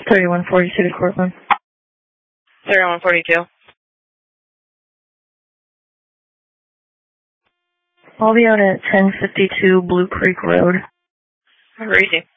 3142 to Cortland. 3142. I'll be out at 1052 Blue Creek Road. Where is he?